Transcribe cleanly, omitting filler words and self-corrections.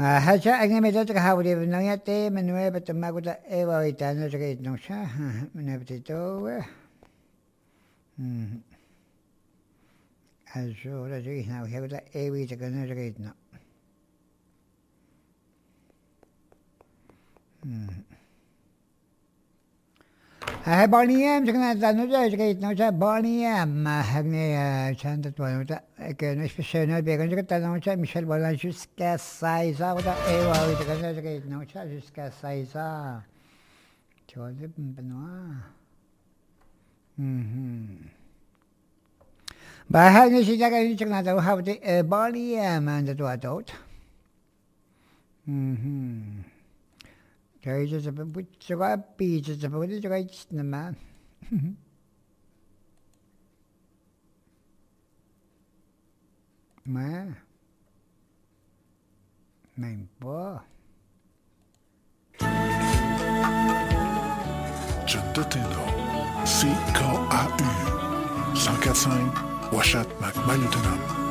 Hacha agnemetot kahawdi nangate manue batamaguta ewa itano sakit nung siya manapitito also da sige na hewda ewi takano sakit no Barneyam sakna tano sakit no sa Barneyam hagne chanta tuano ta que no especial began sakit tano sa Michel Bolan jusqu'à 16 ans da ewa takano sakit no sa jusqu'à 16 ans tu vois le Benoît Bahag na siya kayo siya na daw hawte Barneyam and to adult Kaya sa pagka pizza sa pagka sa naman. Même pas. John Dotino, CKAU 104.5 Washat McManutenam.